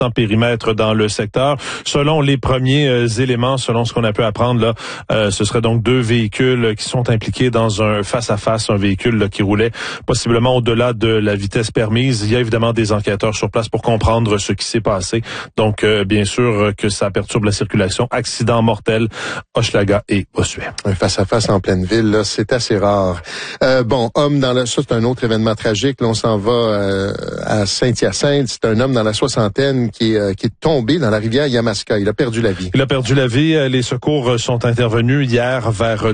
périmètre dans le secteur. Selon les premiers éléments, selon ce qu'on a pu apprendre, là, ce serait donc 2 véhicules qui sont impliqués dans un face-à-face, un véhicule là, qui roulait possiblement au-delà de la vitesse permise. Il y a évidemment des enquêteurs sur place pour comprendre ce qui s'est passé. Donc, bien sûr que ça perturbe la circulation. Accident mortel, Hochelaga et Bossuet. Un face-à-face en pleine ville, là, c'est assez rare. Homme dans la... Ça, c'est un autre événement tragique. Là, on s'en va à Saint-Hyacinthe. C'est un homme dans la soixantaine qui est tombé dans la rivière Yamaska. Il a perdu la vie. Il a perdu la vie. Les secours sont intervenus hier vers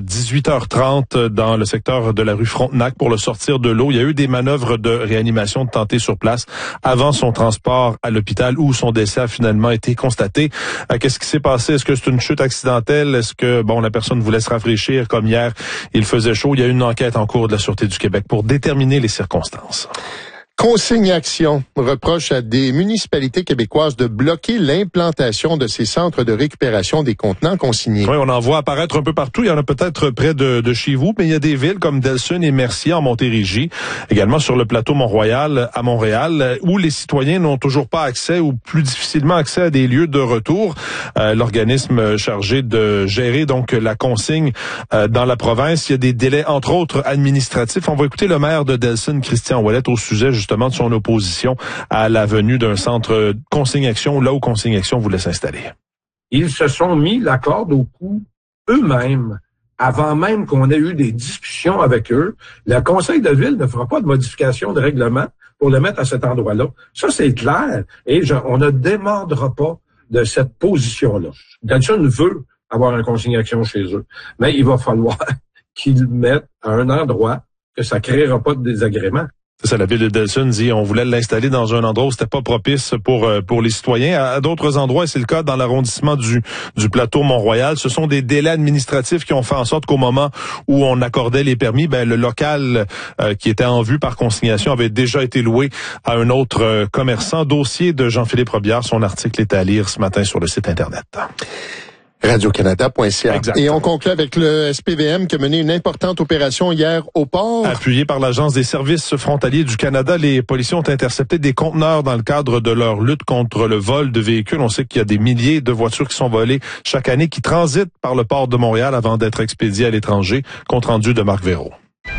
18h30 dans le secteur de la rue Frontenac pour le sortir de l'eau. Il y a eu des manœuvres de réanimation tentées sur place avant son transport à l'hôpital où son décès a finalement été constaté. Qu'est-ce qui s'est passé? Est-ce que c'est une chute accidentelle? Est-ce que, la personne voulait se rafraîchir comme hier? Il faisait chaud. Il y a une enquête en cours de la Sûreté du Québec pour déterminer les circonstances. Consigne Action reproche à des municipalités québécoises de bloquer l'implantation de ces centres de récupération des contenants consignés. Oui, on en voit apparaître un peu partout. Il y en a peut-être près de chez vous, mais il y a des villes comme Delsun et Mercier en Montérégie, également sur le plateau Mont-Royal à Montréal, où les citoyens n'ont toujours pas accès ou plus difficilement accès à des lieux de retour. L'organisme chargé de gérer donc la consigne dans la province, il y a des délais, entre autres, administratifs. On va écouter le maire de Delsun, Christian Ouellette, au sujet justement de son opposition à la venue d'un centre Consigne Action, là où Consigne Action voulait s'installer. Ils se sont mis la corde au cou eux-mêmes, avant même qu'on ait eu des discussions avec eux. Le conseil de ville ne fera pas de modification de règlement pour le mettre à cet endroit-là. Ça, c'est clair. Et on ne démordra pas de cette position-là. Delsun veut avoir un Consigne Action chez eux, mais il va falloir qu'ils le mettent à un endroit que ça créera pas de désagrément. C'est ça, la ville de Delsun dit on voulait l'installer dans un endroit où c'était pas propice pour les citoyens. À d'autres endroits, et c'est le cas dans l'arrondissement du plateau Mont-Royal, ce sont des délais administratifs qui ont fait en sorte qu'au moment où on accordait les permis, le local qui était en vue par consignation avait déjà été loué à un autre commerçant. Dossier de Jean-Philippe Robillard, son article est à lire ce matin sur le site Internet. Radio-Canada.ca. Et on conclut avec le SPVM qui a mené une importante opération hier au port. Appuyé par l'Agence des services frontaliers du Canada, les policiers ont intercepté des conteneurs dans le cadre de leur lutte contre le vol de véhicules. On sait qu'il y a des milliers de voitures qui sont volées chaque année, qui transitent par le port de Montréal avant d'être expédiées à l'étranger. Compte rendu de Marc Véraud.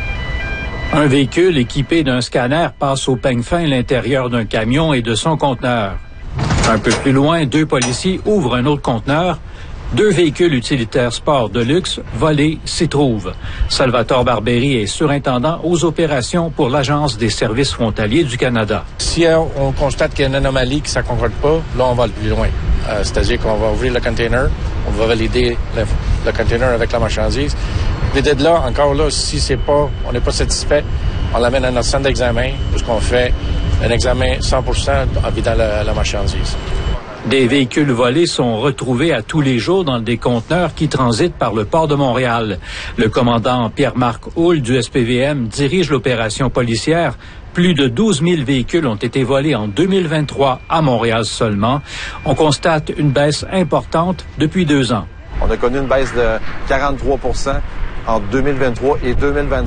Un véhicule équipé d'un scanner passe au peigne fin l'intérieur d'un camion et de son conteneur. Un peu plus loin, 2 policiers ouvrent un autre conteneur. 2 véhicules utilitaires sport de luxe volés s'y trouvent. Salvatore Barberi est surintendant aux opérations pour l'Agence des services frontaliers du Canada. Si on constate qu'il y a une anomalie qui ne s'accorde pas, là, on va aller plus loin. C'est-à-dire qu'on va ouvrir le container, on va valider le container avec la marchandise. Et de là, encore là, si on n'est pas satisfait, on l'amène à notre centre d'examen, puisqu'on fait un examen 100% en vidant la marchandise. Des véhicules volés sont retrouvés à tous les jours dans des conteneurs qui transitent par le port de Montréal. Le commandant Pierre-Marc Houle du SPVM dirige l'opération policière. Plus de 12 000 véhicules ont été volés en 2023 à Montréal seulement. On constate une baisse importante depuis 2 ans. On a connu une baisse de 43% entre 2023 et 2025.